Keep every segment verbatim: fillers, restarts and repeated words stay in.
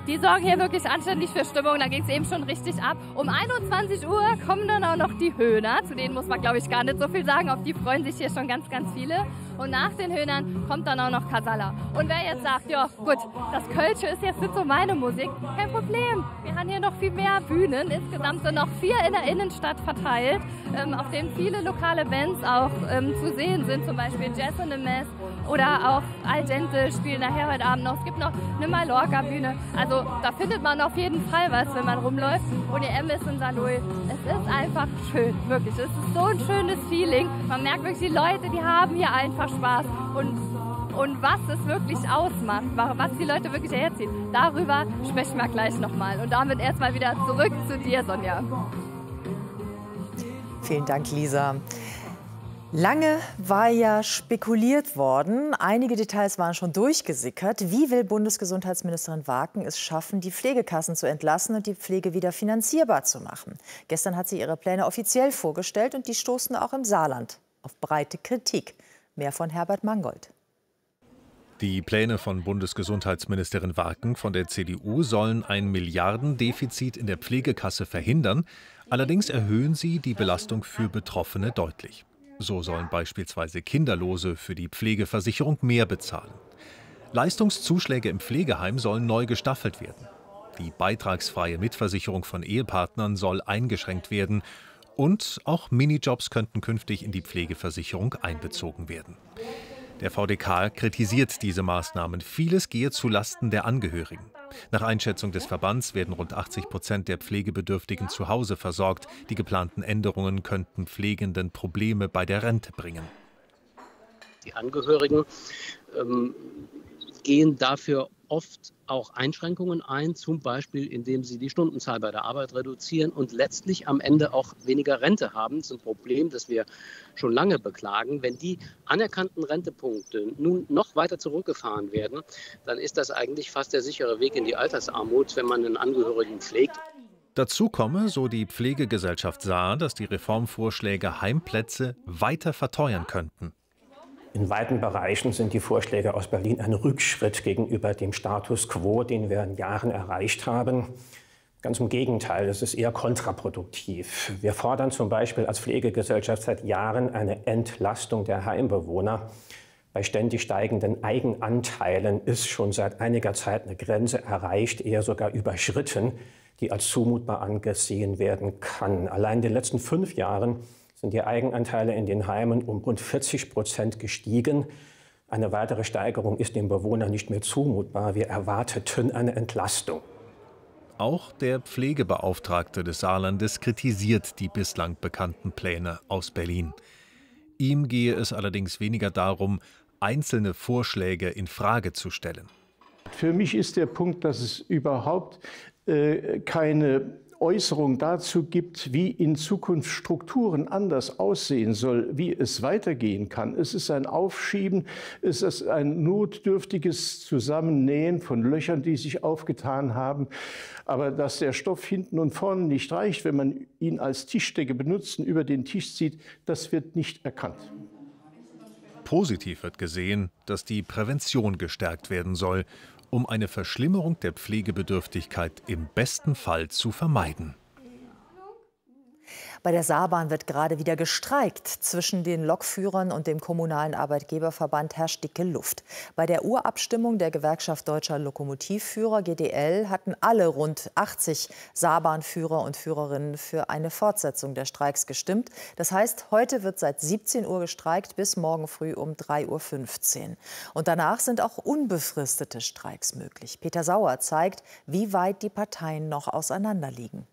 Die sorgen hier wirklich anständig für Stimmung, da ging es eben schon richtig ab. Um einundzwanzig Uhr kommen dann auch noch die Höhner, zu denen muss man, glaube ich, gar nicht so viel sagen, auf die freuen sich hier schon ganz, ganz viele. Und nach den Höhnern kommt dann auch noch Casalla. Und wer jetzt sagt, ja gut, das Kölsche ist jetzt nicht so meine Musik, kein Problem. Wir haben hier noch viel mehr Bühnen, insgesamt sind noch vier in der Innenstadt verteilt, ähm, auf denen viele lokale Bands auch ähm, zu sehen sind, zum Beispiel Jazz in the Mess oder auch Al Dente spielen nachher heute Abend noch. Es gibt noch eine Mallorca-Bühne, also da findet man auf jeden Fall was, wenn man rumläuft. Und die M ist in Saarlouis. Es ist einfach schön, wirklich. Es ist so ein schönes Feeling. Man merkt wirklich, die Leute, die haben hier einfach Spaß. Und, und was es wirklich ausmacht, was die Leute wirklich herziehen, darüber sprechen wir gleich nochmal. Und damit erstmal wieder zurück zu dir, Sonja. Vielen Dank, Lisa. Lange war ja spekuliert worden, einige Details waren schon durchgesickert. Wie will Bundesgesundheitsministerin Waken es schaffen, die Pflegekassen zu entlassen und die Pflege wieder finanzierbar zu machen? Gestern hat sie ihre Pläne offiziell vorgestellt und die stoßen auch im Saarland auf breite Kritik. Mehr von Herbert Mangold. Die Pläne von Bundesgesundheitsministerin Waken von der C D U sollen ein Milliardendefizit in der Pflegekasse verhindern. Allerdings erhöhen sie die Belastung für Betroffene deutlich. So sollen beispielsweise Kinderlose für die Pflegeversicherung mehr bezahlen. Leistungszuschläge im Pflegeheim sollen neu gestaffelt werden. Die beitragsfreie Mitversicherung von Ehepartnern soll eingeschränkt werden. Und auch Minijobs könnten künftig in die Pflegeversicherung einbezogen werden. Der V D K kritisiert diese Maßnahmen. Vieles gehe zulasten der Angehörigen. Nach Einschätzung des Verbands werden rund achtzig Prozent der Pflegebedürftigen zu Hause versorgt. Die geplanten Änderungen könnten Pflegenden Probleme bei der Rente bringen. Die Angehörigen ähm, gehen dafür oft auch Einschränkungen ein, zum Beispiel indem sie die Stundenzahl bei der Arbeit reduzieren und letztlich am Ende auch weniger Rente haben. Das ist ein Problem, das wir schon lange beklagen. Wenn die anerkannten Rentepunkte nun noch weiter zurückgefahren werden, dann ist das eigentlich fast der sichere Weg in die Altersarmut, wenn man einen Angehörigen pflegt. Dazu komme, so die Pflegegesellschaft Saar, dass die Reformvorschläge Heimplätze weiter verteuern könnten. In weiten Bereichen sind die Vorschläge aus Berlin ein Rückschritt gegenüber dem Status quo, den wir in Jahren erreicht haben. Ganz im Gegenteil, es ist eher kontraproduktiv. Wir fordern zum Beispiel als Pflegegesellschaft seit Jahren eine Entlastung der Heimbewohner. Bei ständig steigenden Eigenanteilen ist schon seit einiger Zeit eine Grenze erreicht, eher sogar überschritten, die als zumutbar angesehen werden kann. Allein in den letzten fünf Jahren sind die Eigenanteile in den Heimen um rund vierzig Prozent gestiegen. Eine weitere Steigerung ist dem Bewohner nicht mehr zumutbar. Wir erwarteten eine Entlastung. Auch der Pflegebeauftragte des Saarlandes kritisiert die bislang bekannten Pläne aus Berlin. Ihm gehe es allerdings weniger darum, einzelne Vorschläge in Frage zu stellen. Für mich ist der Punkt, dass es überhaupt äh, keine Äußerung dazu gibt, wie in Zukunft Strukturen anders aussehen soll, wie es weitergehen kann. Es ist ein Aufschieben, es ist ein notdürftiges Zusammennähen von Löchern, die sich aufgetan haben. Aber dass der Stoff hinten und vorne nicht reicht, wenn man ihn als Tischdecke benutzt und über den Tisch zieht, das wird nicht erkannt. Positiv wird gesehen, dass die Prävention gestärkt werden soll, um eine Verschlimmerung der Pflegebedürftigkeit im besten Fall zu vermeiden. Bei der Saarbahn wird gerade wieder gestreikt. Zwischen den Lokführern und dem kommunalen Arbeitgeberverband herrscht dicke Luft. Bei der Urabstimmung der Gewerkschaft Deutscher Lokomotivführer G D L hatten alle rund achtzig Saarbahnführer und Führerinnen für eine Fortsetzung der Streiks gestimmt. Das heißt, heute wird seit siebzehn Uhr gestreikt bis morgen früh um drei Uhr fünfzehn. Und danach sind auch unbefristete Streiks möglich. Peter Sauer zeigt, wie weit die Parteien noch auseinanderliegen.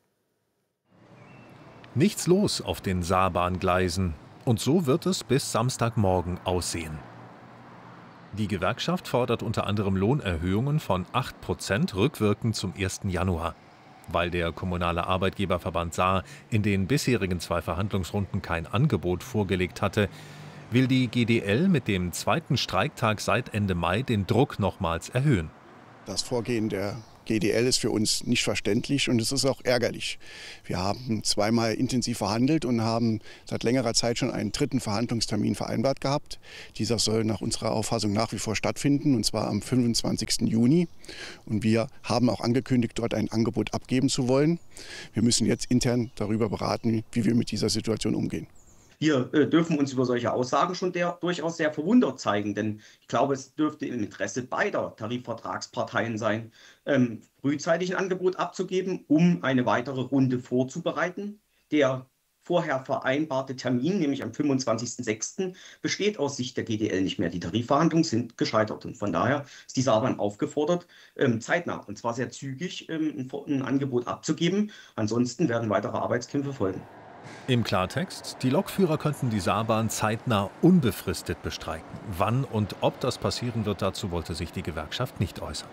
Nichts los auf den Saarbahngleisen. Und so wird es bis Samstagmorgen aussehen. Die Gewerkschaft fordert unter anderem Lohnerhöhungen von acht Prozent rückwirkend zum ersten Januar. Weil der kommunale Arbeitgeberverband Saar in den bisherigen zwei Verhandlungsrunden kein Angebot vorgelegt hatte, will die G D L mit dem zweiten Streiktag seit Ende Mai den Druck nochmals erhöhen. Das Vorgehen der G D L ist für uns nicht verständlich und es ist auch ärgerlich. Wir haben zweimal intensiv verhandelt und haben seit längerer Zeit schon einen dritten Verhandlungstermin vereinbart gehabt. Dieser soll nach unserer Auffassung nach wie vor stattfinden, und zwar am fünfundzwanzigsten Juni. Und wir haben auch angekündigt, dort ein Angebot abgeben zu wollen. Wir müssen jetzt intern darüber beraten, wie wir mit dieser Situation umgehen. Wir äh, dürfen uns über solche Aussagen schon der, durchaus sehr verwundert zeigen, denn ich glaube, es dürfte im Interesse beider Tarifvertragsparteien sein, ähm, frühzeitig ein Angebot abzugeben, um eine weitere Runde vorzubereiten. Der vorher vereinbarte Termin, nämlich am fünfundzwanzigsten sechsten, besteht aus Sicht der G D L nicht mehr. Die Tarifverhandlungen sind gescheitert und von daher ist die Saarbahn aufgefordert, ähm, zeitnah und zwar sehr zügig ähm, ein, ein Angebot abzugeben. Ansonsten werden weitere Arbeitskämpfe folgen. Im Klartext, die Lokführer könnten die Saarbahn zeitnah unbefristet bestreiken. Wann und ob das passieren wird, dazu wollte sich die Gewerkschaft nicht äußern.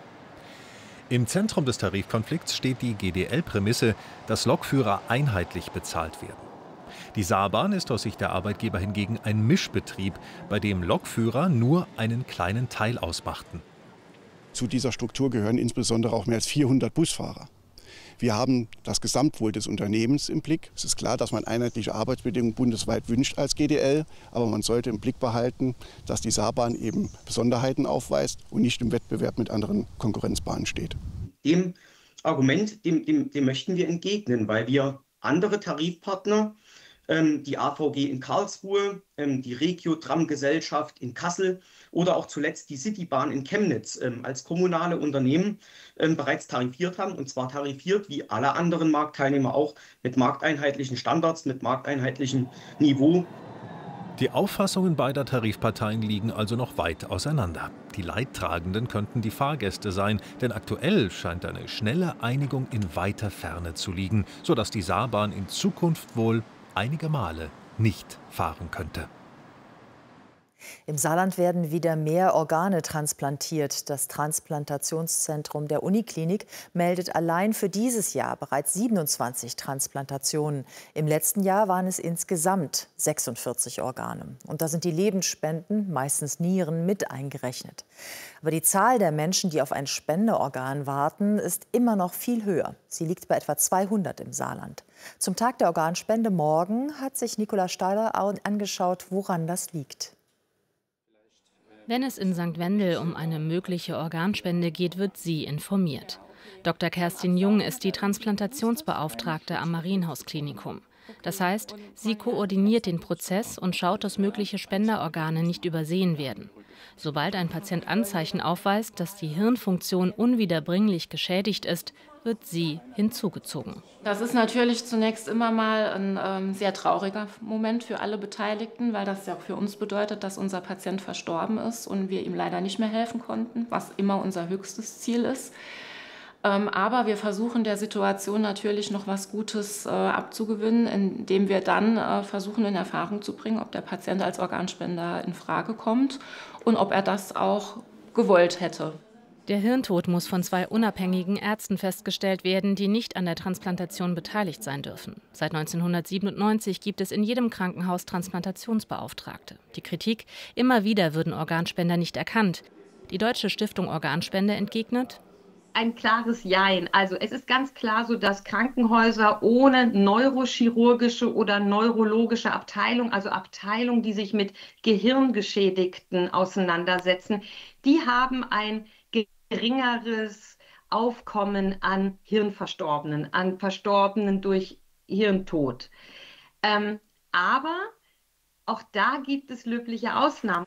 Im Zentrum des Tarifkonflikts steht die G D L-Prämisse, dass Lokführer einheitlich bezahlt werden. Die Saarbahn ist aus Sicht der Arbeitgeber hingegen ein Mischbetrieb, bei dem Lokführer nur einen kleinen Teil ausmachten. Zu dieser Struktur gehören insbesondere auch mehr als vierhundert Busfahrer. Wir haben das Gesamtwohl des Unternehmens im Blick. Es ist klar, dass man einheitliche Arbeitsbedingungen bundesweit wünscht als G D L, aber man sollte im Blick behalten, dass die Saarbahn eben Besonderheiten aufweist und nicht im Wettbewerb mit anderen Konkurrenzbahnen steht. Dem Argument, dem, dem, dem möchten wir entgegnen, weil wir andere Tarifpartner, ähm, die A V G in Karlsruhe, ähm, die Regio-Tram-Gesellschaft in Kassel oder auch zuletzt die Citybahn in Chemnitz ähm, als kommunale Unternehmen ähm, bereits tarifiert haben. Und zwar tarifiert wie alle anderen Marktteilnehmer auch mit markteinheitlichen Standards, mit markteinheitlichem Niveau. Die Auffassungen beider Tarifparteien liegen also noch weit auseinander. Die Leidtragenden könnten die Fahrgäste sein, denn aktuell scheint eine schnelle Einigung in weiter Ferne zu liegen, sodass die Saarbahn in Zukunft wohl einige Male nicht fahren könnte. Im Saarland werden wieder mehr Organe transplantiert. Das Transplantationszentrum der Uniklinik meldet allein für dieses Jahr bereits siebenundzwanzig Transplantationen. Im letzten Jahr waren es insgesamt sechsundvierzig Organe. Und da sind die Lebensspenden, meistens Nieren, mit eingerechnet. Aber die Zahl der Menschen, die auf ein Spendeorgan warten, ist immer noch viel höher. Sie liegt bei etwa zweihundert im Saarland. Zum Tag der Organspende morgen hat sich Nicola Steiler angeschaut, woran das liegt. Wenn es in Sankt Wendel um eine mögliche Organspende geht, wird sie informiert. Doktor Kerstin Jung ist die Transplantationsbeauftragte am Marienhaus-Klinikum. Das heißt, sie koordiniert den Prozess und schaut, dass mögliche Spenderorgane nicht übersehen werden. Sobald ein Patient Anzeichen aufweist, dass die Hirnfunktion unwiederbringlich geschädigt ist, wird sie hinzugezogen. Das ist natürlich zunächst immer mal ein ähm, sehr trauriger Moment für alle Beteiligten, weil das ja auch für uns bedeutet, dass unser Patient verstorben ist und wir ihm leider nicht mehr helfen konnten, was immer unser höchstes Ziel ist. Ähm, aber wir versuchen der Situation natürlich noch was Gutes äh, abzugewinnen, indem wir dann äh, versuchen in Erfahrung zu bringen, ob der Patient als Organspender in Frage kommt und ob er das auch gewollt hätte. Der Hirntod muss von zwei unabhängigen Ärzten festgestellt werden, die nicht an der Transplantation beteiligt sein dürfen. Seit neunzehnhundertsiebenundneunzig gibt es in jedem Krankenhaus Transplantationsbeauftragte. Die Kritik: Immer wieder würden Organspender nicht erkannt. Die Deutsche Stiftung Organspende entgegnet: Ein klares Jein. Also es ist ganz klar so, dass Krankenhäuser ohne neurochirurgische oder neurologische Abteilung, also Abteilungen, die sich mit Gehirngeschädigten auseinandersetzen, die haben ein geringeres Aufkommen an Hirnverstorbenen, an Verstorbenen durch Hirntod. Ähm, aber auch da gibt es löbliche Ausnahmen.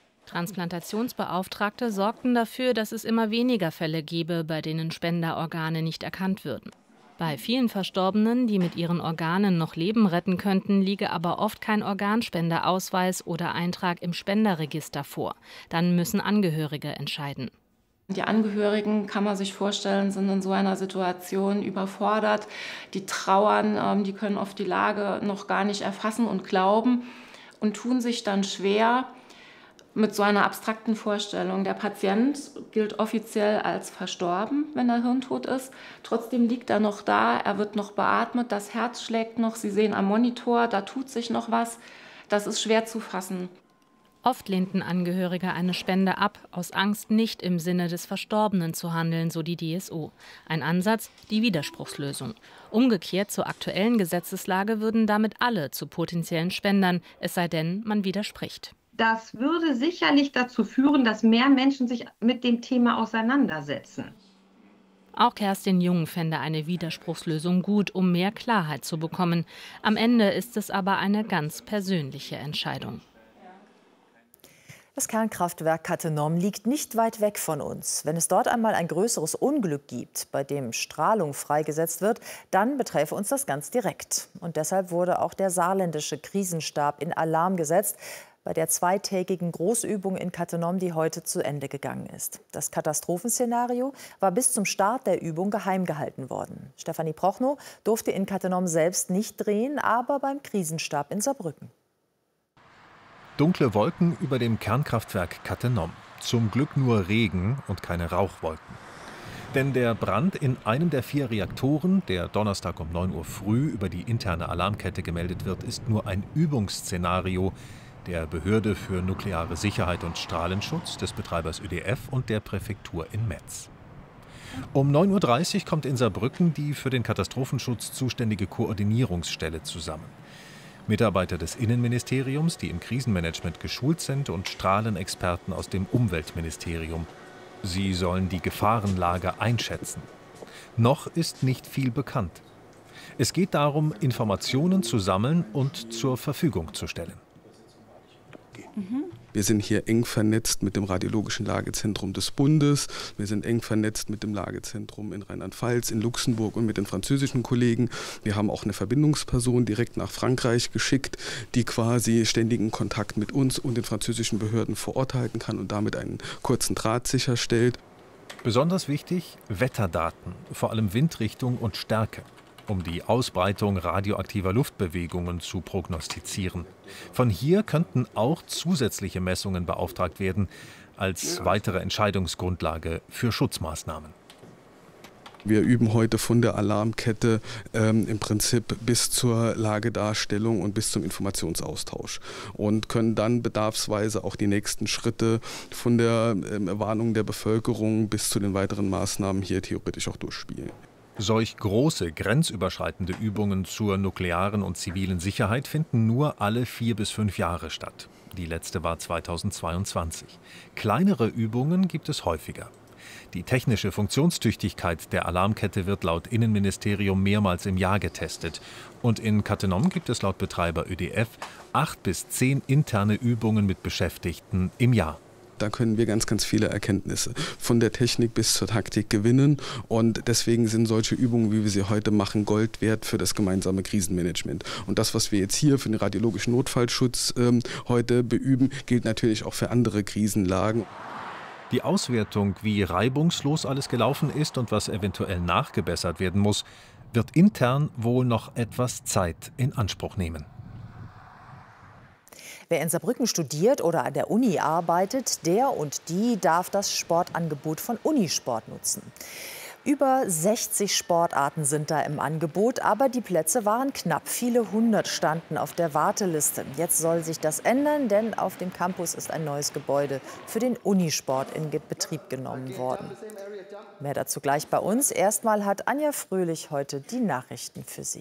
Transplantationsbeauftragte sorgten dafür, dass es immer weniger Fälle gebe, bei denen Spenderorgane nicht erkannt würden. Bei vielen Verstorbenen, die mit ihren Organen noch Leben retten könnten, liege aber oft kein Organspenderausweis oder Eintrag im Spenderregister vor. Dann müssen Angehörige entscheiden. Die Angehörigen, kann man sich vorstellen, sind in so einer Situation überfordert. Die trauern, die können oft die Lage noch gar nicht erfassen und glauben und tun sich dann schwer mit so einer abstrakten Vorstellung. Der Patient gilt offiziell als verstorben, wenn er hirntot ist. Trotzdem liegt er noch da, er wird noch beatmet, das Herz schlägt noch, Sie sehen am Monitor, da tut sich noch was. Das ist schwer zu fassen. Oft lehnten Angehörige eine Spende ab, aus Angst, nicht im Sinne des Verstorbenen zu handeln, so die D S O. Ein Ansatz, die Widerspruchslösung. Umgekehrt zur aktuellen Gesetzeslage würden damit alle zu potenziellen Spendern, es sei denn, man widerspricht. Das würde sicherlich dazu führen, dass mehr Menschen sich mit dem Thema auseinandersetzen. Auch Kerstin Jung fände eine Widerspruchslösung gut, um mehr Klarheit zu bekommen. Am Ende ist es aber eine ganz persönliche Entscheidung. Das Kernkraftwerk Cattenom liegt nicht weit weg von uns. Wenn es dort einmal ein größeres Unglück gibt, bei dem Strahlung freigesetzt wird, dann beträfe uns das ganz direkt. Und deshalb wurde auch der saarländische Krisenstab in Alarm gesetzt, bei der zweitägigen Großübung in Cattenom, die heute zu Ende gegangen ist. Das Katastrophenszenario war bis zum Start der Übung geheim gehalten worden. Stefanie Prochnow durfte in Cattenom selbst nicht drehen, aber beim Krisenstab in Saarbrücken. Dunkle Wolken über dem Kernkraftwerk Cattenom. Zum Glück nur Regen und keine Rauchwolken. Denn der Brand in einem der vier Reaktoren, der Donnerstag um neun Uhr früh über die interne Alarmkette gemeldet wird, ist nur ein Übungsszenario der Behörde für nukleare Sicherheit und Strahlenschutz, des Betreibers Ö D F und der Präfektur in Metz. Um neun Uhr dreißig kommt in Saarbrücken die für den Katastrophenschutz zuständige Koordinierungsstelle zusammen. Mitarbeiter des Innenministeriums, die im Krisenmanagement geschult sind, und Strahlenexperten aus dem Umweltministerium. Sie sollen die Gefahrenlage einschätzen. Noch ist nicht viel bekannt. Es geht darum, Informationen zu sammeln und zur Verfügung zu stellen. Wir sind hier eng vernetzt mit dem Radiologischen Lagezentrum des Bundes. Wir sind eng vernetzt mit dem Lagezentrum in Rheinland-Pfalz, in Luxemburg und mit den französischen Kollegen. Wir haben auch eine Verbindungsperson direkt nach Frankreich geschickt, die quasi ständigen Kontakt mit uns und den französischen Behörden vor Ort halten kann und damit einen kurzen Draht sicherstellt. Besonders wichtig Wetterdaten, vor allem Windrichtung und Stärke, um die Ausbreitung radioaktiver Luftbewegungen zu prognostizieren. Von hier könnten auch zusätzliche Messungen beauftragt werden, als weitere Entscheidungsgrundlage für Schutzmaßnahmen. Wir üben heute von der Alarmkette ähm, im Prinzip bis zur Lagedarstellung und bis zum Informationsaustausch und können dann bedarfsweise auch die nächsten Schritte von der ähm, Warnung der Bevölkerung bis zu den weiteren Maßnahmen hier theoretisch auch durchspielen. Solch große, grenzüberschreitende Übungen zur nuklearen und zivilen Sicherheit finden nur alle vier bis fünf Jahre statt. Die letzte war zweitausendzweiundzwanzig. Kleinere Übungen gibt es häufiger. Die technische Funktionstüchtigkeit der Alarmkette wird laut Innenministerium mehrmals im Jahr getestet. Und in Cattenom gibt es laut Betreiber Ö D F acht bis zehn interne Übungen mit Beschäftigten im Jahr. Da können wir ganz, ganz viele Erkenntnisse von der Technik bis zur Taktik gewinnen. Und deswegen sind solche Übungen, wie wir sie heute machen, Gold wert für das gemeinsame Krisenmanagement. Und das, was wir jetzt hier für den radiologischen Notfallschutz ähm, heute beüben, gilt natürlich auch für andere Krisenlagen. Die Auswertung, wie reibungslos alles gelaufen ist und was eventuell nachgebessert werden muss, wird intern wohl noch etwas Zeit in Anspruch nehmen. Wer in Saarbrücken studiert oder an der Uni arbeitet, der und die darf das Sportangebot von Unisport nutzen. Über sechzig Sportarten sind da im Angebot, aber die Plätze waren knapp. Viele hundert standen auf der Warteliste. Jetzt soll sich das ändern, denn auf dem Campus ist ein neues Gebäude für den Unisport in Betrieb genommen worden. Mehr dazu gleich bei uns. Erstmal hat Anja Fröhlich heute die Nachrichten für Sie.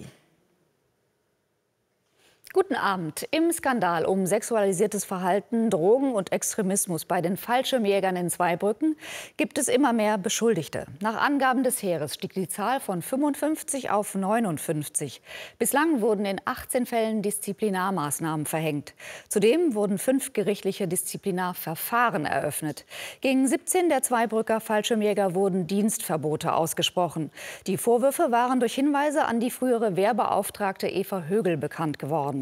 Guten Abend. Im Skandal um sexualisiertes Verhalten, Drogen und Extremismus bei den Fallschirmjägern in Zweibrücken gibt es immer mehr Beschuldigte. Nach Angaben des Heeres stieg die Zahl von fünfundfünfzig auf neunundfünfzig. Bislang wurden in achtzehn Fällen Disziplinarmaßnahmen verhängt. Zudem wurden fünf gerichtliche Disziplinarverfahren eröffnet. Gegen siebzehn der Zweibrücker Fallschirmjäger wurden Dienstverbote ausgesprochen. Die Vorwürfe waren durch Hinweise an die frühere Wehrbeauftragte Eva Högel bekannt geworden.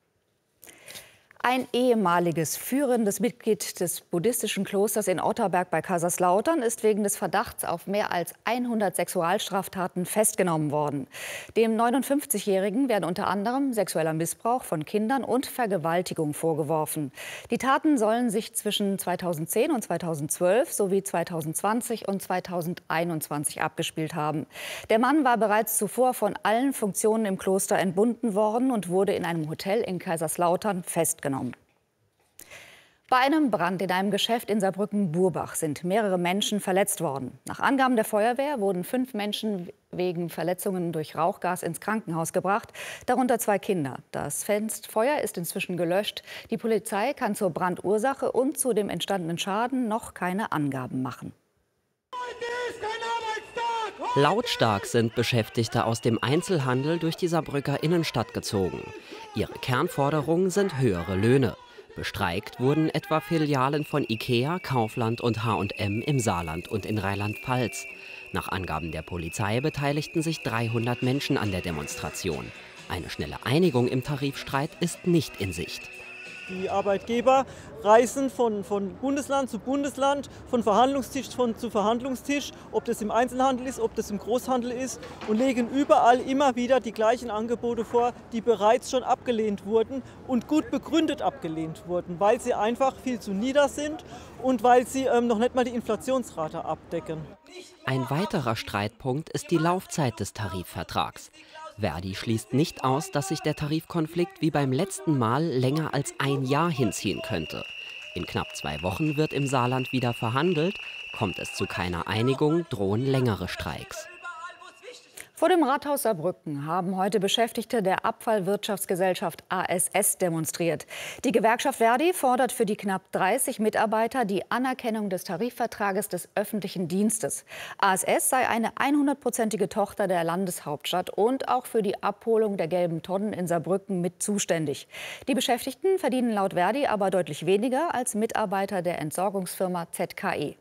Ein ehemaliges führendes Mitglied des buddhistischen Klosters in Otterberg bei Kaiserslautern ist wegen des Verdachts auf mehr als hundert Sexualstraftaten festgenommen worden. Dem neunundfünfzigjährigen werden unter anderem sexueller Missbrauch von Kindern und Vergewaltigung vorgeworfen. Die Taten sollen sich zwischen zweitausendzehn und zweitausendzwölf sowie zweitausendzwanzig und zweitausendeinundzwanzig abgespielt haben. Der Mann war bereits zuvor von allen Funktionen im Kloster entbunden worden und wurde in einem Hotel in Kaiserslautern festgenommen. Bei einem Brand in einem Geschäft in Saarbrücken-Burbach sind mehrere Menschen verletzt worden. Nach Angaben der Feuerwehr wurden fünf Menschen wegen Verletzungen durch Rauchgas ins Krankenhaus gebracht, darunter zwei Kinder. Das Feuer ist inzwischen gelöscht. Die Polizei kann zur Brandursache und zu dem entstandenen Schaden noch keine Angaben machen. Lautstark sind Beschäftigte aus dem Einzelhandel durch die Saarbrücker Innenstadt gezogen. Ihre Kernforderungen sind höhere Löhne. Bestreikt wurden etwa Filialen von Ikea, Kaufland und H und M im Saarland und in Rheinland-Pfalz. Nach Angaben der Polizei beteiligten sich dreihundert Menschen an der Demonstration. Eine schnelle Einigung im Tarifstreit ist nicht in Sicht. Die Arbeitgeber reisen von, von Bundesland zu Bundesland, von Verhandlungstisch von, zu Verhandlungstisch, ob das im Einzelhandel ist, ob das im Großhandel ist, und legen überall immer wieder die gleichen Angebote vor, die bereits schon abgelehnt wurden und gut begründet abgelehnt wurden, weil sie einfach viel zu nieder sind und weil sie ähm, noch nicht mal die Inflationsrate abdecken. Ein weiterer Streitpunkt ist die Laufzeit des Tarifvertrags. Verdi schließt nicht aus, dass sich der Tarifkonflikt wie beim letzten Mal länger als ein Jahr hinziehen könnte. In knapp zwei Wochen wird im Saarland wieder verhandelt. Kommt es zu keiner Einigung, drohen längere Streiks. Vor dem Rathaus Saarbrücken haben heute Beschäftigte der Abfallwirtschaftsgesellschaft A S S demonstriert. Die Gewerkschaft Verdi fordert für die knapp dreißig Mitarbeiter die Anerkennung des Tarifvertrages des öffentlichen Dienstes. A S S sei eine hundertprozentige Tochter der Landeshauptstadt und auch für die Abholung der gelben Tonnen in Saarbrücken mit zuständig. Die Beschäftigten verdienen laut Verdi aber deutlich weniger als Mitarbeiter der Entsorgungsfirma Z K E.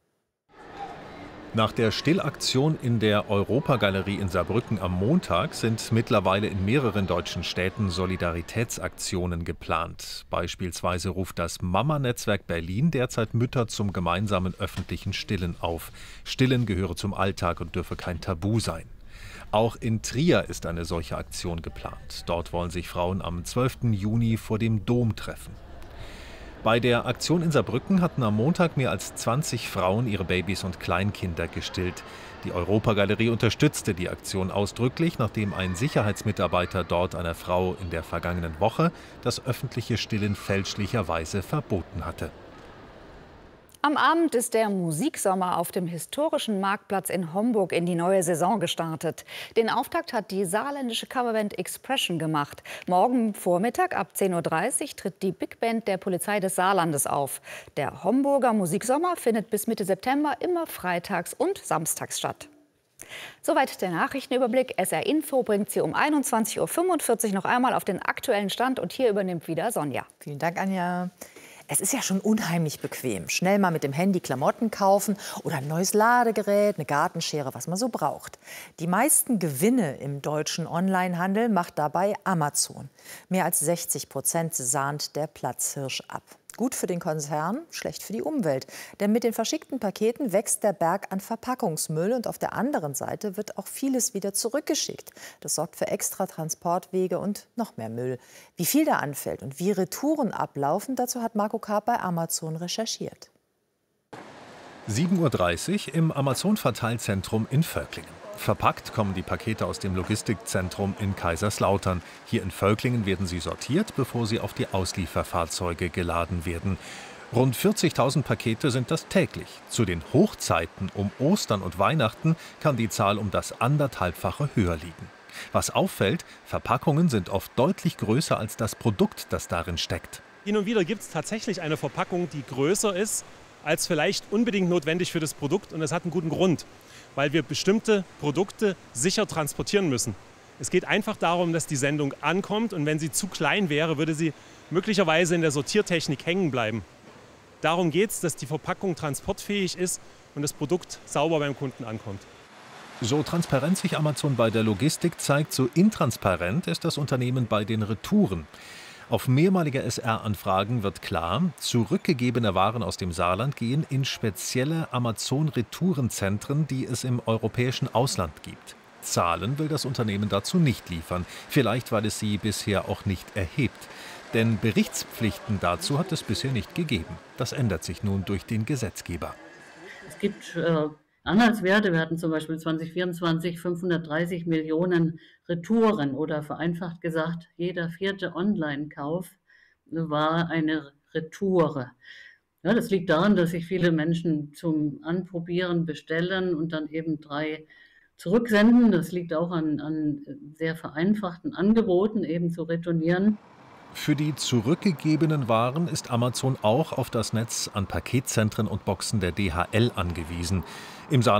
Nach der Stillaktion in der Europagalerie in Saarbrücken am Montag sind mittlerweile in mehreren deutschen Städten Solidaritätsaktionen geplant. Beispielsweise ruft das Mama-Netzwerk Berlin derzeit Mütter zum gemeinsamen öffentlichen Stillen auf. Stillen gehöre zum Alltag und dürfe kein Tabu sein. Auch in Trier ist eine solche Aktion geplant. Dort wollen sich Frauen am zwölften Juni vor dem Dom treffen. Bei der Aktion in Saarbrücken hatten am Montag mehr als zwanzig Frauen ihre Babys und Kleinkinder gestillt. Die Europagalerie unterstützte die Aktion ausdrücklich, nachdem ein Sicherheitsmitarbeiter dort einer Frau in der vergangenen Woche das öffentliche Stillen fälschlicherweise verboten hatte. Am Abend ist der Musiksommer auf dem historischen Marktplatz in Homburg in die neue Saison gestartet. Den Auftakt hat die saarländische Coverband Expression gemacht. Morgen Vormittag ab zehn Uhr dreißig tritt die Big Band der Polizei des Saarlandes auf. Der Homburger Musiksommer findet bis Mitte September immer freitags und samstags statt. Soweit der Nachrichtenüberblick. S R Info bringt Sie um einundzwanzig Uhr fünfundvierzig noch einmal auf den aktuellen Stand. Und hier übernimmt wieder Sonja. Vielen Dank, Anja. Es ist ja schon unheimlich bequem. Schnell mal mit dem Handy Klamotten kaufen oder ein neues Ladegerät, eine Gartenschere, was man so braucht. Die meisten Gewinne im deutschen Onlinehandel macht dabei Amazon. Mehr als sechzig Prozent sahnt der Platzhirsch ab. Gut für den Konzern, schlecht für die Umwelt. Denn mit den verschickten Paketen wächst der Berg an Verpackungsmüll und auf der anderen Seite wird auch vieles wieder zurückgeschickt. Das sorgt für extra Transportwege und noch mehr Müll. Wie viel da anfällt und wie Retouren ablaufen, dazu hat Marco Karp bei Amazon recherchiert. sieben Uhr dreißig im Amazon-Verteilzentrum in Völklingen. Verpackt kommen die Pakete aus dem Logistikzentrum in Kaiserslautern. Hier in Völklingen werden sie sortiert, bevor sie auf die Auslieferfahrzeuge geladen werden. Rund vierzigtausend Pakete sind das täglich. Zu den Hochzeiten um Ostern und Weihnachten kann die Zahl um das anderthalbfache höher liegen. Was auffällt, Verpackungen sind oft deutlich größer als das Produkt, das darin steckt. Hin und wieder gibt es tatsächlich eine Verpackung, die größer ist als vielleicht unbedingt notwendig für das Produkt. Und das hat einen guten Grund, weil wir bestimmte Produkte sicher transportieren müssen. Es geht einfach darum, dass die Sendung ankommt und wenn sie zu klein wäre, würde sie möglicherweise in der Sortiertechnik hängen bleiben. Darum geht es, dass die Verpackung transportfähig ist und das Produkt sauber beim Kunden ankommt. So transparent sich Amazon bei der Logistik zeigt, so intransparent ist das Unternehmen bei den Retouren. Auf mehrmalige S R-Anfragen wird klar, zurückgegebene Waren aus dem Saarland gehen in spezielle Amazon-Retourenzentren, die es im europäischen Ausland gibt. Zahlen will das Unternehmen dazu nicht liefern, vielleicht weil es sie bisher auch nicht erhebt. Denn Berichtspflichten dazu hat es bisher nicht gegeben. Das ändert sich nun durch den Gesetzgeber. Es gibt äh, Anhaltswerte. Wir hatten zum Beispiel zwanzig vierundzwanzig fünfhundertdreißig Millionen Retouren oder vereinfacht gesagt, jeder vierte Online-Kauf war eine Retoure. Ja, das liegt daran, dass sich viele Menschen zum Anprobieren bestellen und dann eben drei zurücksenden. Das liegt auch an, an sehr vereinfachten Angeboten, eben zu retournieren. Für die zurückgegebenen Waren ist Amazon auch auf das Netz an Paketzentren und Boxen der D H L angewiesen. Im Saarland